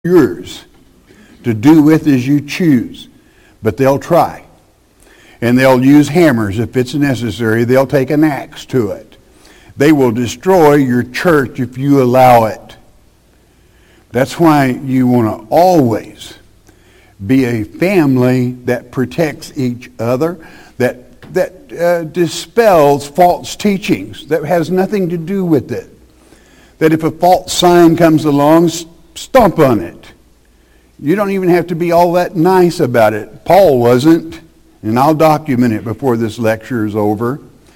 yours to do with as you choose. But they'll try. And they'll use hammers if it's necessary. They'll take an axe to it. They will destroy your church if you allow it. That's why you want to always be a family that protects each other, that dispels false teachings, that has nothing to do with it. That if a false sign comes along, stomp on it. You don't even have to be all that nice about it. Paul wasn't, and I'll document it before this lecture is over.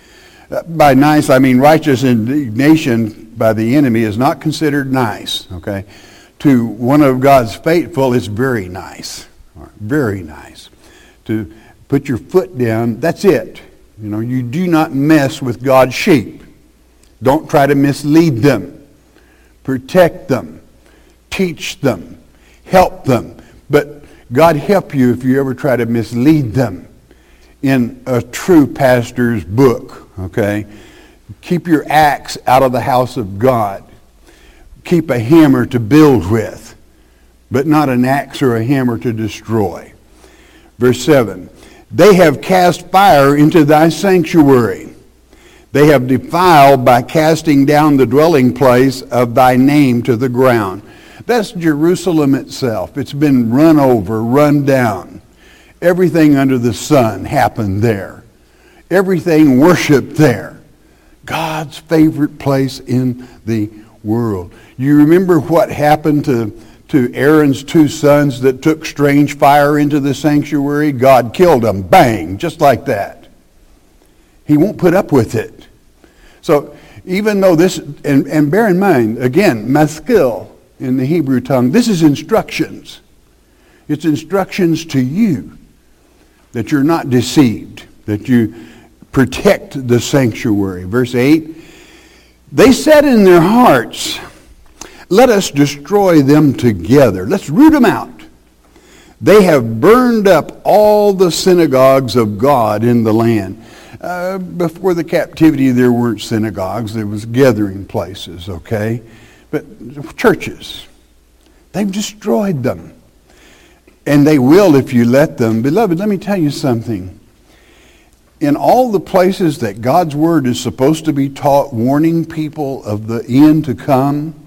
By nice, I mean righteous indignation by the enemy is not considered nice, okay? To one of God's faithful, it's very nice. Very nice. To put your foot down, that's it. You know, you do not mess with God's sheep. Don't try to mislead them. Protect them. Teach them. Help them. But God help you if you ever try to mislead them in a true pastor's book, okay? Keep your axe out of the house of God. Keep a hammer to build with, but not an axe or a hammer to destroy. Verse 7, they have cast fire into thy sanctuary. They have defiled by casting down the dwelling place of thy name to the ground. That's Jerusalem itself. It's been run over, run down. Everything under the sun happened there. Everything worshiped there. God's favorite place in the world. You remember what happened to Aaron's two sons that took strange fire into the sanctuary? God killed them. Bang! Just like that. He won't put up with it. So even though this, and bear in mind, again, maskil in the Hebrew tongue, this is instructions. It's instructions to you that you're not deceived, that you protect the sanctuary. Verse 8, they said in their hearts, let us destroy them together. Let's root them out. They have burned up all the synagogues of God in the land. Before the captivity, there weren't synagogues. There was gathering places, okay? But churches, they've destroyed them. And they will if you let them. Beloved, let me tell you something. In all the places that God's word is supposed to be taught, warning people of the end to come,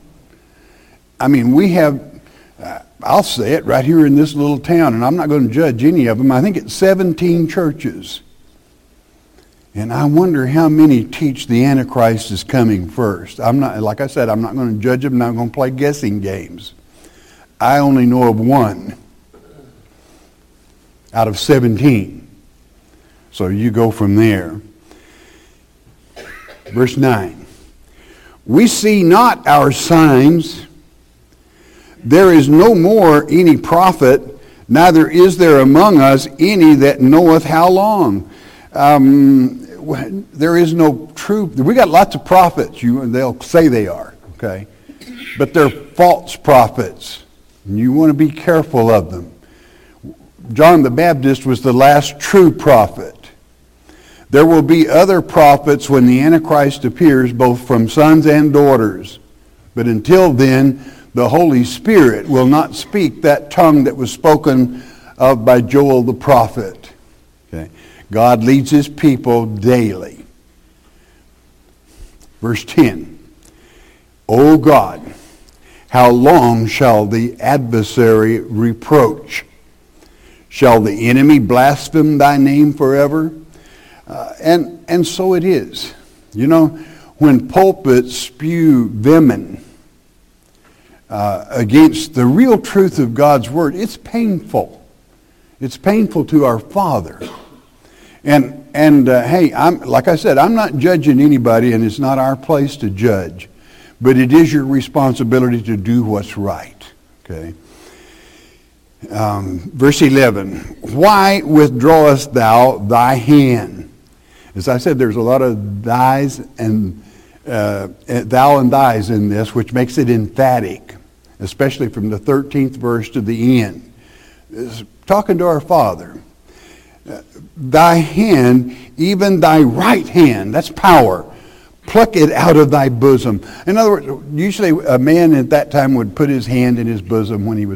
I mean, we have, I'll say it right here in this little town, and I'm not going to judge any of them. I think it's 17 churches. And I wonder how many teach the Antichrist is coming first. I'm not, like I said, I'm not going to judge them. I'm not going to play guessing games. I only know of one out of 17. So you go from there. Verse 9. We see not our signs. There is no more any prophet, neither is there among us any that knoweth how long. There is no true. We got lots of prophets. They'll say they are, okay, but they're false prophets, and you want to be careful of them. John the Baptist was the last true prophet. There will be other prophets when the Antichrist appears, both from sons and daughters. But until then, the Holy Spirit will not speak that tongue that was spoken of by Joel the prophet. Okay. God leads his people daily. Verse 10. O God, how long shall the adversary reproach? Shall the enemy blaspheme thy name forever? And so it is. You know, when pulpits spew venom against the real truth of God's word, it's painful. It's painful to our Father. And hey, like I said, I'm not judging anybody, and it's not our place to judge. But it is your responsibility to do what's right. Okay. Verse 11. Why withdrawest thou thy hand? As I said, there's a lot of thys and thou and thys in this, which makes it emphatic, especially from the 13th verse to the end. It's talking to our Father. Thy hand, even thy right hand, that's power. Pluck it out of thy bosom. In other words, usually a man at that time would put his hand in his bosom when he was